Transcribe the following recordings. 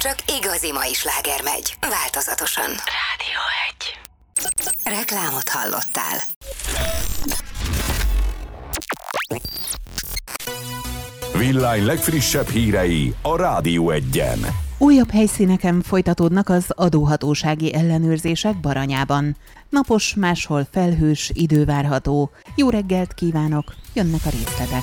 csak igazi mai sláger megy, változatosan. Rádió 1. Reklámot hallottál. Villány legfrissebb hírei a Rádió 1-en. Újabb helyszíneken folytatódnak az adóhatósági ellenőrzések Baranyában. Napos, máshol felhős idő várható. Jó reggelt kívánok, jönnek a részletek.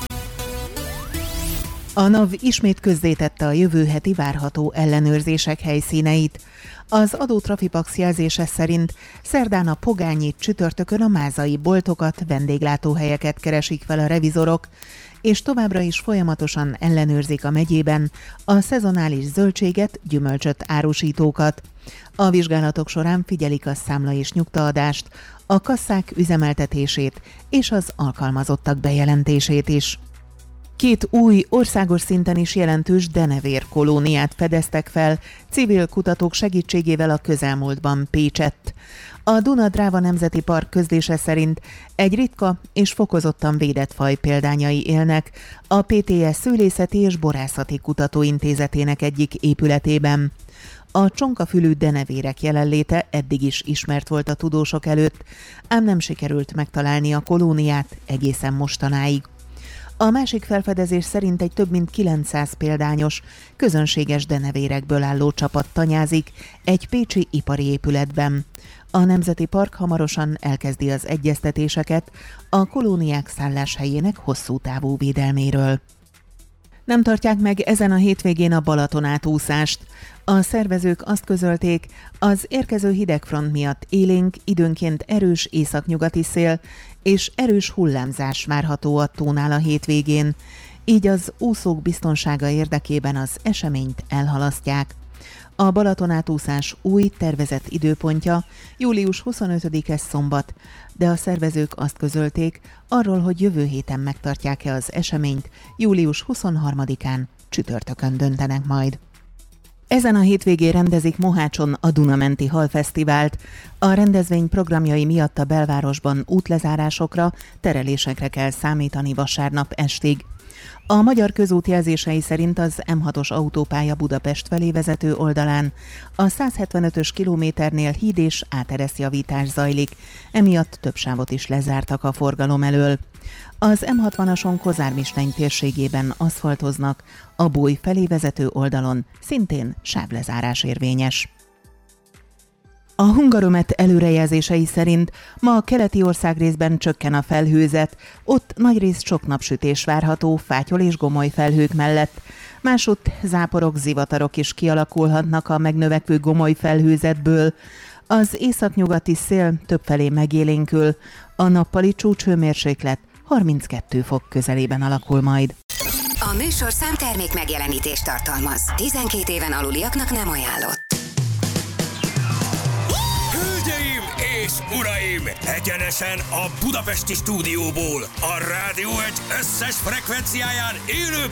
A NAV ismét közzétette a jövő heti várható ellenőrzések helyszíneit. Az adótrafipax jelzése szerint szerdán a Pogányit, csütörtökön a mázai boltokat, vendéglátóhelyeket keresik fel a revizorok, és továbbra is folyamatosan ellenőrzik a megyében a szezonális zöldséget, gyümölcsöt árusítókat. A vizsgálatok során figyelik a számla és nyugtaadást, a kasszák üzemeltetését és az alkalmazottak bejelentését is. 2 új, országos szinten is jelentős denevér kolóniát fedeztek fel civil kutatók segítségével a közelmúltban Pécsett. A Duna-Dráva Nemzeti Park közlése szerint egy ritka és fokozottan védett faj példányai élnek a PTS Szőlészeti és Borászati Kutatóintézetének egyik épületében. A csonkafülű denevérek jelenléte eddig is ismert volt a tudósok előtt, ám nem sikerült megtalálni a kolóniát egészen mostanáig. A másik felfedezés szerint egy több mint 900 példányos, közönséges denevérekből álló csapat tanyázik egy pécsi ipari épületben. A Nemzeti Park hamarosan elkezdi az egyeztetéseket a kolóniák szálláshelyének hosszú távú védelméről. Nem tartják meg ezen a hétvégén a Balatonátúszást. A szervezők azt közölték, az érkező hidegfront miatt élénk, időnként erős északnyugati szél és erős hullámzás várható a tónál a hétvégén, így az úszók biztonsága érdekében az eseményt elhalasztják. A Balatonátúszás új tervezett időpontja július 25-e szombat, de a szervezők azt közölték, arról, hogy jövő héten megtartják-e az eseményt, július 23-án csütörtökön döntenek majd. Ezen a hétvégén rendezik Mohácson a Dunamenti Halfesztivált. A rendezvény programjai miatt a belvárosban útlezárásokra, terelésekre kell számítani vasárnap estig. A Magyar Közút jelzései szerint az M6-os autópálya Budapest felé vezető oldalán a 175-ös kilométernél híd és átereszjavítás zajlik, emiatt több sávot is lezártak a forgalom elől. Az M60-ason Kozármisteny térségében aszfaltoznak, a Bój felé vezető oldalon szintén sávlezárás érvényes. A Hungaromet előrejelzései szerint ma a keleti országrészben csökken a felhőzet, ott nagyrészt sok napsütés várható fátyol és gomoly felhők mellett. Másutt záporok, zivatarok is kialakulhatnak a megnövekvő gomoly felhőzetből. Az északnyugati szél többfelé megélénkül, a nappali csúcshőmérséklet 32 fok közelében alakul majd. A műsorszám termék megjelenítést tartalmaz. 12 éven aluliaknak nem ajánlott. Hölgyeim és uraim! Egyenesen a budapesti stúdióból, a Rádió 1 összes frekvenciáján élőben